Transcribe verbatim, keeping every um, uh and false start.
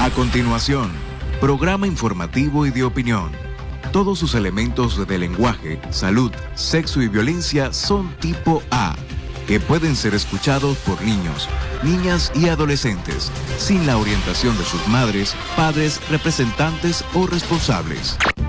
A continuación, programa informativo y de opinión. Todos sus elementos de lenguaje, salud, sexo y violencia son tipo A, que pueden ser escuchados por niños, niñas y adolescentes, sin la orientación de sus madres, padres, representantes o responsables.